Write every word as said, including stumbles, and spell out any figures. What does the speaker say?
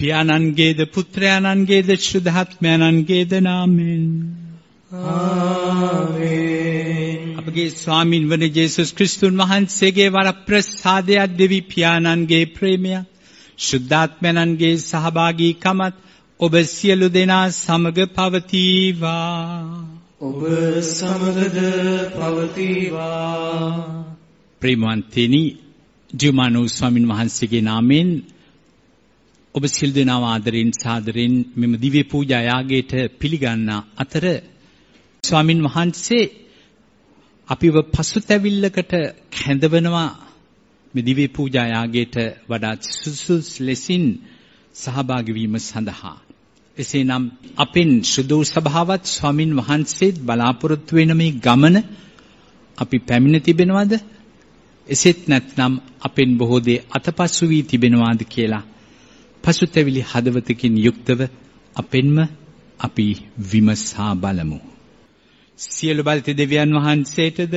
පියාණන්ගේද පුත්‍රයාණන්ගේද ශුද්ධාත්මයන්ගේද නාමයෙන් ආමේන්. අපගේ ස්වාමින් වන ජේසුස් ක්‍රිස්තුන් වහන්සේගේ වරප්‍රසාදය දෙවි පියාණන්ගේ ප්‍රේමය ශුද්ධාත්මයන්ගේ සහභාගීකමත් ඔබ සියලු දෙනා සමග පවතිවා. ඔබ සමගද පවතිවා. ප්‍රේමවන්තනි, ජීවමාන වූ ස්වාමින් වහන්සේගේ නාමයෙන් ඔබ සියලු දෙනා ආදරෙන් සාදරෙන් මෙම දිව්‍ය පූජා යාගයට පිළිගන්න අතර ස්වාමින් වහන්සේ අපිව පසුතැවිල්ලකට කැඳවනවා මේ දිව්‍ය පූජා යාගයට වඩා සුසුසු ලෙසින් සහභාගී වීම සඳහා. එසේනම් අපෙන් සුදු සභාවත් ස්වාමින් වහන්සේත් බලාපොරොත්තු වෙන මේ ගමන අපි පැමිණ තිබෙනවද? එසේත් නැත්නම් අපෙන් බොහෝ දේ අතපසු වී තිබෙනවාද කියලා පසුතැවිලි හදවතකින් යුක්තව අපෙන්ම අපි විමසා බලමු. සියලු බලති දෙවියන් වහන්සේටද